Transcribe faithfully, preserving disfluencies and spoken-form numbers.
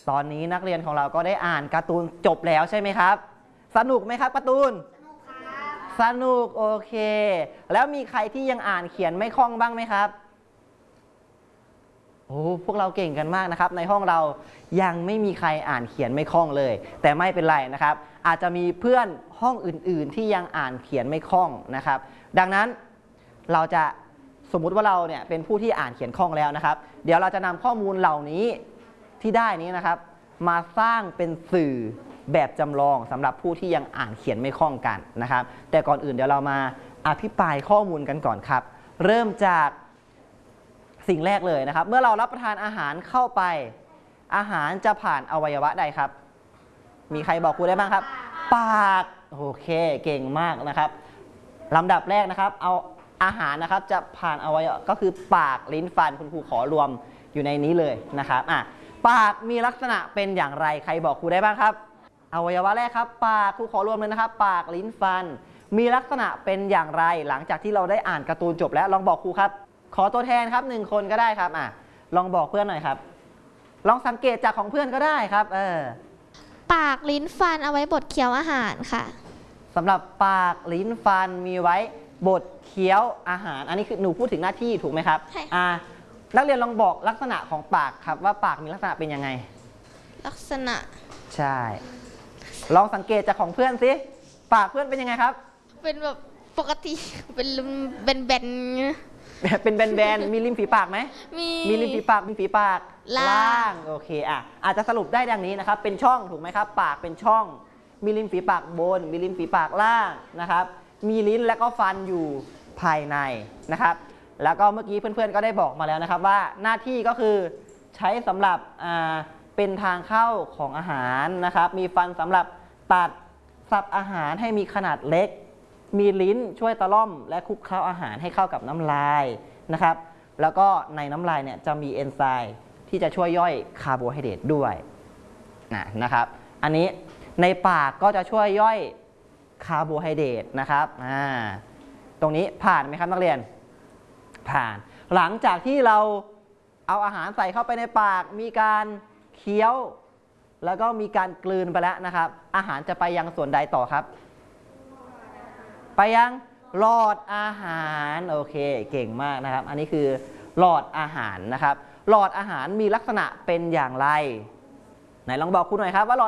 ตอนนี้นักเรียนของเราก็ได้อ่านการ์ตูนจบแล้วใช่ไหมครับสนุกไหมครับการ์ตูนสนุกครับสนุกโอเคแล้วมีใครที่ยังอ่านเขียนไม่คล่องบ้างไหมครับโอ้พวกเราเก่งกันมากนะครับในห้องเรายังไม่มีใครอ่านเขียนไม่คล่องเลยแต่ไม่เป็นไรนะครับอาจจะมีเพื่อนห้องอื่นๆที่ยังอ่านเขียนไม่คล่องนะครับดังนั้นเราจะสมมุติว่าเราเนี่ยเป็นผู้ที่อ่านเขียนคล่องแล้วนะครับเดี๋ยวเราจะนำข้อมูลเหล่านี้ที่ได้นี้นะครับมาสร้างเป็นสื่อแบบจำลองสำหรับผู้ที่ยังอ่านเขียนไม่คล่องกันนะครับแต่ก่อนอื่นเดี๋ยวเรามาอภิปรายข้อมูลกันก่อนครับเริ่มจากสิ่งแรกเลยนะครับเมื่อเรารับประทานอาหารเข้าไปอาหารจะผ่านอวัยวะใดครับมีใครบอกครูได้บ้างครับปากโอเคเก่งมากนะครับลำดับแรกนะครับเอาอาหารนะครับจะผ่านอวัยวะก็คือปากลิ้นฟันคุณครูขอรวมอยู่ในนี้เลยนะครับอ่ะปากมีลักษณะเป็นอย่างไรใครบอกครูได้บ้างครับอวัยวะแรกครับปากครูขอรวมเลยนะครับปากลิ้นฟันมีลักษณะเป็นอย่างไรหลังจากที่เราได้อ่านการ์ตูนจบแล้วลองบอกครูครับขอตัวแทนครับหนึ่งคนก็ได้ครับอ่ะลองบอกเพื่อนหน่อยครับลองสังเกตจากของเพื่อนก็ได้ครับเออปากลิ้นฟันเอาไว้บดเคี้ยวอาหารค่ะสำหรับปากลิ้นฟันมีไว้บดเคี้ยวอาหารอันนี้คือหนูพูดถึงหน้าที่ถูกไหมครับใช่อ่านักเรียนลองบอกลักษณะของปากครับว่าปากมีลักษณะเป็นยังไงลักษณะใช่ลองสังเกตจากของเพื่อนสิปากเพื่อนเป็นยังไงครับเป็นแบบปกติเป็นแบนแบนเป็นแบนๆมีริมฝีปากไหมมีมีริมฝีปากมีฝีปากล่างโอเคอ่ะอาจจะสรุปได้ดังนี้นะครับเป็นช่องถูกไหมครับปากเป็นช่องมีริมฝีปากบนมีริมฝีปากล่างนะครับมีลิ้นและก็ฟันอยู่ภายในนะครับแล้วก็เมื่อกี้เพื่อนๆก็ได้บอกมาแล้วนะครับว่าหน้าที่ก็คือใช้สำหรับอ่าเป็นทางเข้าของอาหารนะครับมีฟันสำหรับตัดสับอาหารให้มีขนาดเล็กมีลิ้นช่วยตะล่อมและคลุกเคล้าอาหารให้เข้ากับน้ำลายนะครับแล้วก็ในน้ำลายเนี่ยจะมีเอนไซม์ที่จะช่วยย่อยคาร์โบไฮเดรตด้วยนะนะครับอันนี้ในปากก็จะช่วยย่อยคาร์โบไฮเดรตนะครับอ่าตรงนี้ผ่านไหมครับนักเรียนผ่านหลังจากที่เราเอาอาหารใส่เข้าไปในปากมีการเคี้ยวแล้วก็มีการกลืนไปแล้วนะครับอาหารจะไปยังส่วนใดต่อครับไปยังหลอดอาหารโอเคเก่งมากนะครับอันนี้คือหลอดอาหารนะครับหลอดอาหารมีลักษณะเป็นอย่างไรไหนลองบอกครูหน่อยครับว่าหลอด